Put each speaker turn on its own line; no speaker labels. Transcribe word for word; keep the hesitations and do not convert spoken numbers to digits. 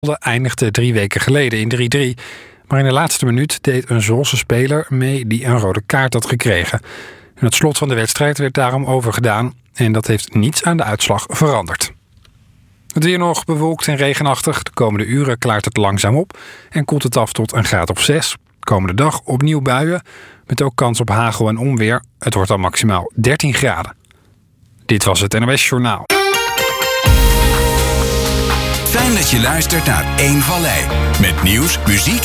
eindigde drie weken geleden in drie drie. Maar in de laatste minuut deed een Zwolse speler mee die een rode kaart had gekregen. En het slot van de wedstrijd werd daarom overgedaan. En dat heeft niets aan de uitslag veranderd. Het weer nog bewolkt en regenachtig. De komende uren klaart het langzaam op en koelt het af tot een graad of zes. Komende dag opnieuw buien, met ook kans op hagel en onweer. Het wordt dan maximaal dertien graden. Dit was het N O S Journaal.
Fijn dat je luistert naar Eén Vallei. Met nieuws, muziek